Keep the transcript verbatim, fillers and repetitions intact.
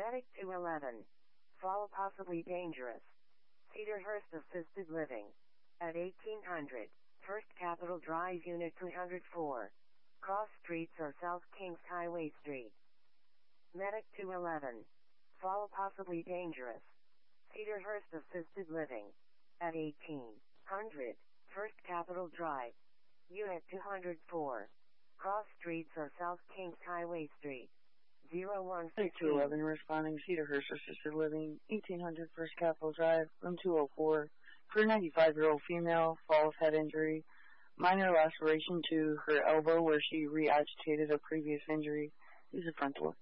Medic two eleven. Fall possibly dangerous. Cedarhurst Assisted Living. At eighteen hundred. First Capitol Drive Unit two oh four. Cross Streets or South Kings Highway Street. Medic two eleven. Fall possibly dangerous. Cedarhurst Assisted Living. At eighteen hundred. First Capitol Drive. Unit two oh four. Cross Streets or South Kings Highway Street. zero one six. two eleven responding, Cedarhurst Assisted Living, eighteen hundred First Capitol Drive, room two oh four. For a ninety-five-year-old female, fall of head injury, minor laceration to her elbow where she re-agitated a previous injury. Use a frontal.